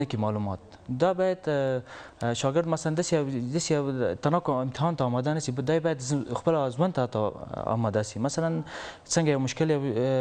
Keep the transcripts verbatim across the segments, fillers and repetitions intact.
کې معلومات دا باید شاګرد مثلا داسې داسې یو تناکو امتحان ته آماده نه سي دا باید خپل ازمون ته آماده سي مثلا څنګه یو مشکل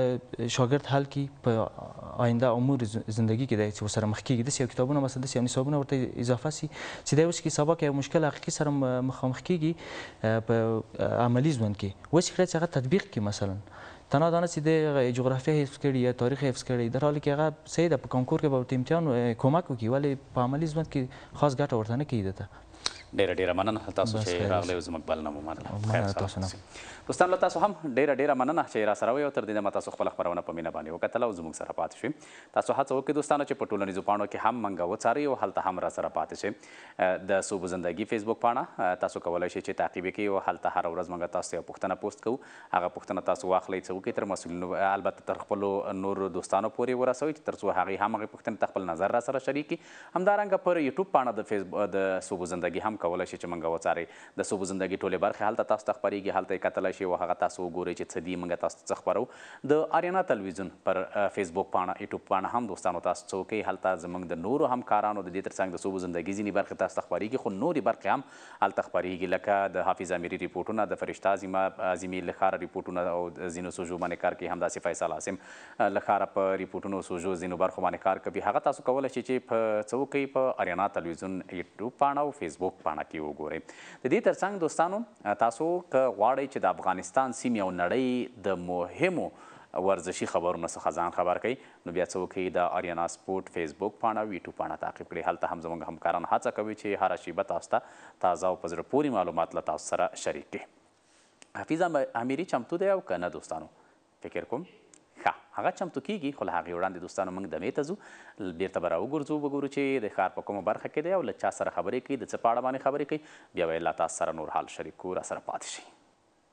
شاګرد حل کړي په آینده امور زندگی کې دی چې ورسره مخ کېږي داسې یو کتابونه مثلا داسې یو نصابونه ورته اضافه سي چې دی اوس کې سبا که یو مشکل حقیقي سره مخامخ کېږي په عملي ژوند کې وسې کړی چې هغه تطبیق کړي مثلا تنها دا نه چې د جغرافیه حفظ کړي یا تاریخ حفظ کړي در حالی کې هغه صحیح ده په کنکور کې به ورته امتحان کومک وکړي ولې په عملي ژوند کې خاص ګټه ورته نه کوي ده ته ډیره ډیره مننه تاسو چې راغلی او زموږ بلنه مو منله دوستان له تاسو هم ډیره ډیره مننه چې را سره وئ او تر دې دمه تاسو خپله خپرونه په مینه باندې وکتله او زموږ سره پاتې شوئ تاسو هڅه وکړئ دوستانو چې په ټولنیزو پاڼو کې هم موږ وڅارئ او هلته هم را سره پاتې شئ د صوبو زندګي فیسبوک پاڼه تاسو کولی شئ چې تعقیب یې کړئ او هلته هره ورځ موږ تاسو ته یوه پوښتنه پوسټ کوو هغه پوښتنه تاسو واخلئ څه وکړئ تر مسؤلینو البته تر خپلو نورو دوستانو پورې ورسوئ تر څو هغوی هم هغې پوښتنې ته خپل نظر را سره شریک کړي همدارنګه پر یوټیوب پاڼه د فیسبوک د صوبو زندګي هم کولی شئ چې موږ وڅارئ د صوبو زندګي ټولې برخې هلته تاسو ته خپرېږي هلته یې کتلی شئ او هغه تاسو وګورئ چې څه دي موږ تاسو ته څه خپرو د آریانا تلویزیون پر فیسبوک پاڼه یوټیوب پاڼه هم دوستانو تاسو څه وکړئ هلته زموږ د نورو همکارانو د دې تر څنګ د صوبو زندګي ځینې برخې تاسو ته خپرېږي خو نورې برخې هم هلته خپرېږي لکه د حافظ امیري ریپورټونه د فرشته عظیمي له ښاره ریپورټونه او ځینو سوژو باندې کار کوي همداسې فیصل عاصم له ښاره په ریپورټونو سوژو ځینو برخو باندې کار کوي هغه تاسو کولی شئ چې په څه وکړئ په آریانا تلویزیون یوټیوب پاڼه او فیسبوک پاڼه کې وګورئ د دې تر څنګ دوستانو تاسو که غواړئ چې د افغانستان سیمې او نړۍ د مهمو ورزشي خبرونو څخه ځان خبر کړئ نو بیا څه وکړئ د آریانا سپورټ فیسبوک پاڼه او یوټیوب پاڼه تعقیب کړئ هلته هم زموږ همکاران هڅه کوي چې هره شیبه تاسو ته تازه او په زړه پورې معلومات له تاسو سره شریک کړي حفیظ امیري چمتو دی او که نه دوستانو فکر کوم ښه هغه چمتو کېږي خو له هغې وړاندې دوستانو موږ دمې ته ځو بېرته به راوګرځو وګورو چې د ښار په کومه برخه کې دی او له چا سره خبرې کوي د څه په اړه باندې خبرې کوي بیا به یې لا تاسو سره نور حال شریک کړو را سره پاتې شئ